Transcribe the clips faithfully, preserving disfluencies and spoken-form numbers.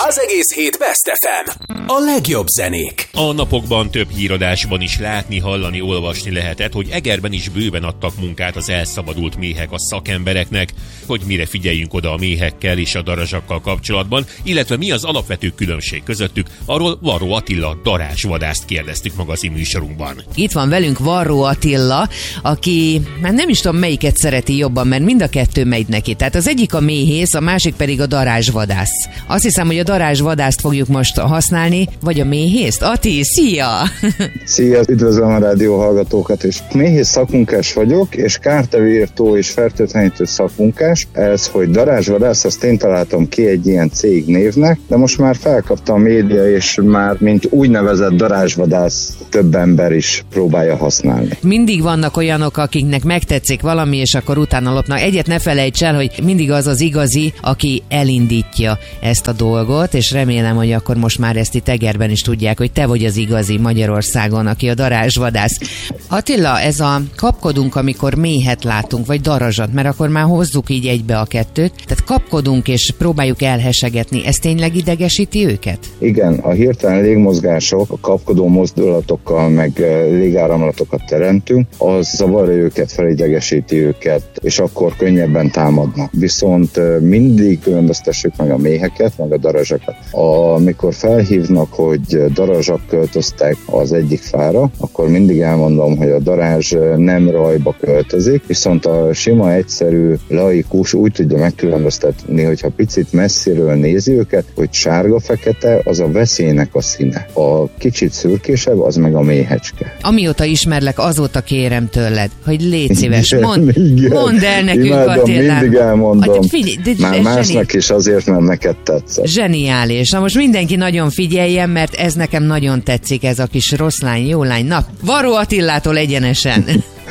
Az egész hét Best ef em. A legjobb zenék. A napokban több híradásban is látni, hallani, olvasni lehetett, hogy Egerben is bőven adtak munkát az elszabadult méhek a szakembereknek, hogy mire figyeljünk oda a méhekkel és a darazsakkal kapcsolatban, illetve mi az alapvető különbség közöttük, arról Varró Attila darázsvadászt kérdeztük magazin műsorunkban. Itt van velünk Varró Attila, aki már nem is tudom melyiket szereti jobban, mert mind a kettő megy neki. Tehát az egyik a méhész, a másik pedig a darázsvadász. Azt hiszem, hogy a darázsvadászt fogjuk most használni, vagy a méhészt. Ati, szia! Szia, üdvözlöm a rádió hallgatókat is. Méhész szakmunkás vagyok, és kártevőírtó és fertőtlenítő szakmunkás. Ez, hogy darázsvadász, azt én találtam ki egy ilyen cég névnek, de most már felkapta a média, és már mint úgynevezett darázsvadász több ember is próbálja használni. Mindig vannak olyanok, akiknek megtetszik valami, és akkor utána lopnak. Egyet ne felejts el, hogy mindig az az igazi, aki elindítja ezt a dolgot, és remélem, hogy akkor most már ezt itt Egerben is tudják, hogy te vagy az igazi Magyarországon, aki a darázsvadász. Attila, ez a kapkodunk, amikor méhet látunk, vagy darazsat, mert akkor már hozzuk így egybe a kettőt, tehát kapkodunk és próbáljuk elhesegetni, ez tényleg idegesíti őket? Igen, a hirtelen légmozgások, a kapkodó mozdulatokkal, meg légáramlatokat teremtünk, az zavarja őket, felidegesíti őket, és akkor könnyebben támadnak. Viszont mindig különböztessük meg a méheket, meg a darazsakat. Amikor felhívnak, hogy darazsak költöztek az egyik fára, akkor mindig elmondom, hogy a darázs nem rajba költözik, viszont a sima, egyszerű laikus úgy tudja megkülönböztetni, hogyha picit messziről nézi őket, hogy sárga-fekete az a veszélynek a színe. A kicsit szürkésebb, az meg a méhecske. Amióta ismerlek, azóta kérem tőled, hogy légy szíves, igen, mondd, igen. mondd el nekünk, Imádom, Attilán. mindig elmondom. At, figyelj, de, Már másnak zseni... is azért, mert neked tetszett. Zseniális. Na most mindenki nagyon figyeljen, mert ez nekem nagyon tetszik, ez a kis rossz lány, jó lány. Na, Varró Attilától egyenesen.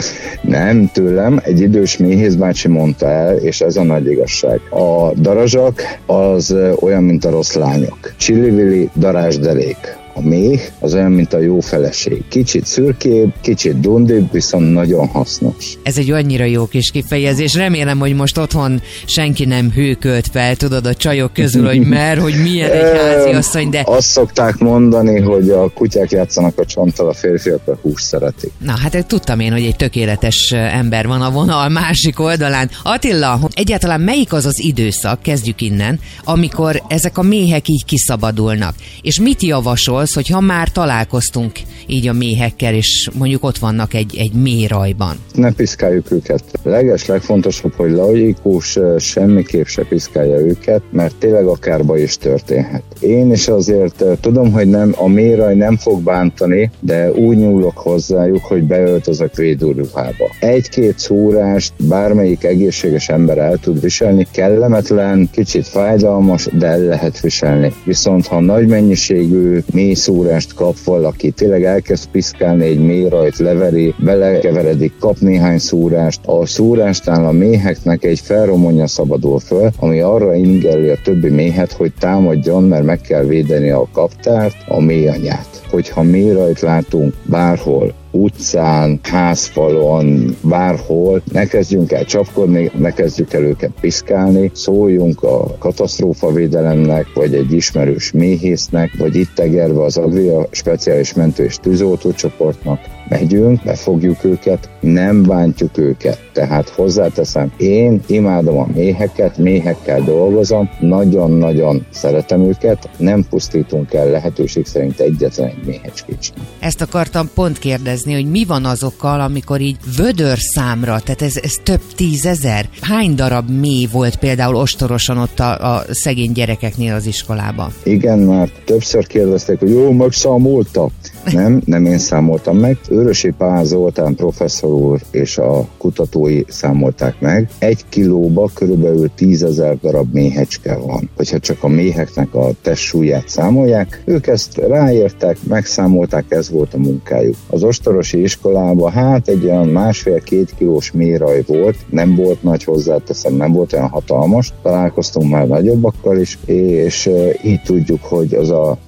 Nem tőlem, egy idős méhész bácsi mondta el, és ez a nagy igazság. A darazsak az olyan, mint a rossz lányok. Csili-vili, darázsderék. A méh az olyan, mint a jó feleség. Kicsit szürkébb, kicsit dundibb, viszont nagyon hasznos. Ez egy annyira jó kis kifejezés. Remélem, hogy most otthon senki nem hőkölt fel, tudod, a csajok közül, hogy mer, hogy milyen egy háziasszony, de... Azt szokták mondani, hogy a kutyák játszanak a csonttal, a férfiak a húst szeretik. Na, hát tudtam én, hogy egy tökéletes ember van a vonal másik oldalán. Attila, egyáltalán melyik az az időszak, kezdjük innen, amikor ezek a méhek így kiszabadulnak? És mit javasol, hogyha már találkoztunk így a méhekkel, és mondjuk ott vannak egy, egy mélyrajban? Ne piszkáljuk őket. Leges, legfontosabb, hogy laikus semmiképp se piszkálja őket, mert tényleg akár baj is történhet. Én is azért tudom, hogy nem, a mélyraj nem fog bántani, de úgy nyúlok hozzájuk, hogy beöltözök védőruhába. Egy-két szúrást bármelyik egészséges ember el tud viselni, kellemetlen, kicsit fájdalmas, de el lehet viselni. Viszont ha nagy mennyiségű mély szúrást kap valaki, tényleg elkezd piszkálni egy mélyrajt, leveri, belekeveredik, kap néhány szúrást, a szúrástán a méheknek egy feromonja szabadul föl, ami arra ingerli a többi méhet, hogy támadjon, mert meg kell védeni a kaptárt, a méhanyát. Hogyha mélyrajt látunk bárhol, utcán, házfalon, bárhol, ne kezdjünk el csapkodni, ne kezdjük el őket piszkálni, szóljunk a katasztrófavédelemnek, vagy egy ismerős méhésznek, vagy itt Egerbe az Adria speciális mentő- és tűzoltó csoportnak. Megyünk, befogjuk őket, nem bántjuk őket. Tehát hozzáteszem, én imádom a méheket, méhekkel dolgozom, nagyon-nagyon szeretem őket, nem pusztítunk el lehetőség szerint egyetlen egy méhecskét sem. Ezt akartam pont kérdezni, hogy mi van azokkal, amikor így vödör számra, tehát ez, ez több tízezer? Hány darab méh volt például ostorosan ott a, a szegény gyerekeknél az iskolában? Igen, már többször kérdezték, hogy jó, megszámolta. Nem, nem én számoltam meg. Őrösi Pál Zoltán professzor úr és a kutatói számolták meg. Egy kilóba körülbelül tízezer darab méhecske van. Hogyha csak a méheknek a testsúlyát számolják, ők ezt ráértek, megszámolták, ez volt a munkájuk. Az ostorosi iskolában hát egy olyan másfél-két kilós mélyraj volt, nem volt nagy, hozzáteszem, nem volt olyan hatalmas, találkoztunk már nagyobbakkal is, és így tudjuk, hogy az a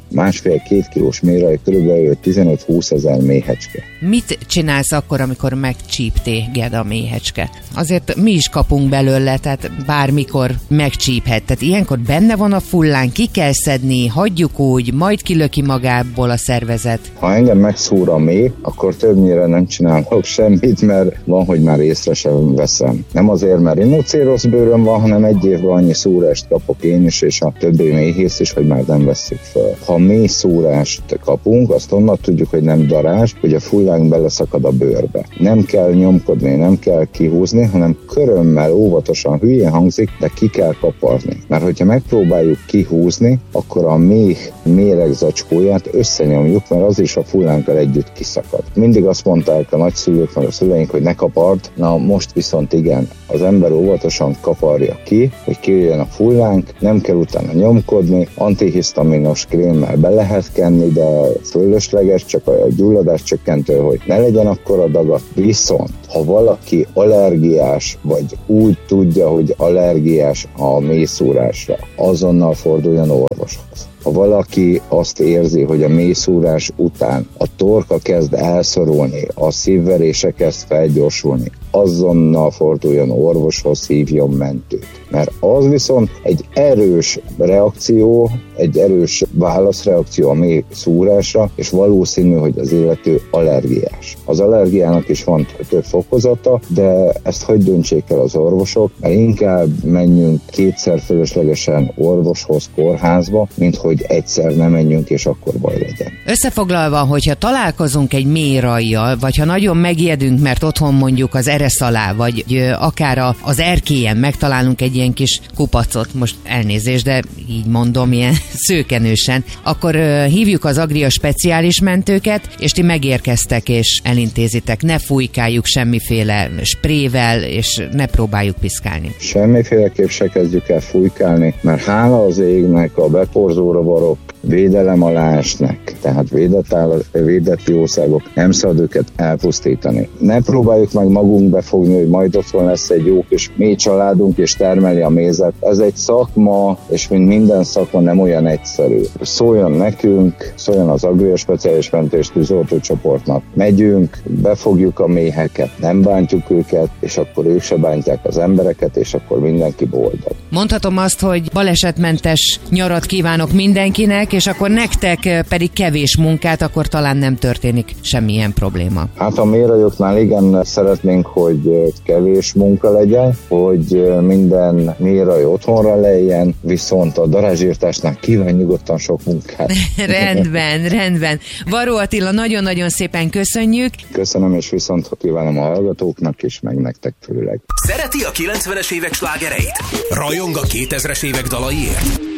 másfél-két kilós méraj körülbelül tizenöt-húsz ezer méhecske. Mit csinálsz akkor, amikor megcsíp téged a méhecske? Azért mi is kapunk belőle, tehát bármikor megcsíphet. Tehát ilyenkor benne van a fullán, ki kell szedni, hagyjuk úgy, majd kilöki magából a szervezet. Ha engem megszúr a méh, akkor többnyire nem csinálok semmit, mert van, hogy már észre sem veszem. Nem azért, mert rinocérosz bőröm van, hanem egy évben annyi szúrást kapok én is, és a többi méhész is, hogy már nem veszik fel. Ha mély szúrást kapunk, azt onnan tudjuk, hogy nem darázs, hogy a fullánk beleszakad a bőrbe. Nem kell nyomkodni, nem kell kihúzni, hanem körömmel, óvatosan, hülyén hangzik, de ki kell kaparni. Mert hogyha megpróbáljuk kihúzni, akkor a méh méregzacskóját összenyomjuk, mert az is a fullánkkal együtt kiszakad. Mindig azt mondták a nagyszülők, meg a szüleink, hogy ne kapard, na most viszont igen, az ember óvatosan kaparja ki, hogy kijöjjön a fullánk, nem kell utána nyomkodni, antihisztaminos krémmel be lehet kenni, de fölösleges, csak a gyulladás csökkentő, hogy ne legyen akkora dagat. Viszont, ha valaki allergiás, vagy úgy tudja, hogy allergiás a mélyszúrásra, azonnal forduljon orvoshoz. Ha valaki azt érzi, hogy a mélyszúrás után a torka kezd elszorulni, a szívverése kezd felgyorsulni, azonnal forduljon orvoshoz, hívjon mentőt. Mert az viszont egy erős reakció, egy erős válaszreakció a mély szúrásra, és valószínű, hogy az illető allergiás. Az allergiának is van több fokozata, de ezt hogy döntsék el az orvosok, mert inkább menjünk kétszer fölöslegesen orvoshoz, kórházba, mint hogy egyszer ne menjünk, és akkor baj legyen. Összefoglalva, hogyha találkozunk egy mélyrajjal, vagy ha nagyon megijedünk, mert otthon mondjuk az eresz alá, vagy akár az erkélyen megtalálunk egy ilyen kis kupacot, most elnézést, de így mondom, ilyen szőkenősen, akkor uh, hívjuk az Agria speciális mentőket, és ti megérkeztek és elintézitek. Ne fújkáljuk semmiféle sprével, és ne próbáljuk piszkálni. Semmiféleképp se kezdjük el fújkálni, mert hála az égnek a beporzó rovarok védelem alá esnek, tehát védett, áll, védett jószágok, nem szabad őket elpusztítani. Ne próbáljuk meg magunk befogni, hogy majd otthon lesz egy jó kis mély családunk, és termeli a mézet. Ez egy szakma, és mint minden szakma nem olyan egyszerű. Szóljon nekünk, szóljon az Agria speciális mentős tűzoltó csoportnak. Megyünk, befogjuk a méheket, nem bántjuk őket, és akkor ők se bántják az embereket, és akkor mindenki boldog. Mondhatom azt, hogy balesetmentes nyarat kívánok mindenkinek, és akkor nektek pedig kevés munkát, akkor talán nem történik semmilyen probléma. Hát a mélyrajoknál igen szeretnénk, hogy kevés munka legyen, hogy minden mélyraj otthonra lejjen, viszont a darázsírtásnál kíván nyugodtan sok munkát. Rendben, rendben. Varró Attila, nagyon-nagyon szépen köszönjük. Köszönöm, és viszont kívánom a hallgatóknak is, meg nektek főleg. Szereti a kilencvenes évek slágereit? Rajong a kétezres évek dalaiért?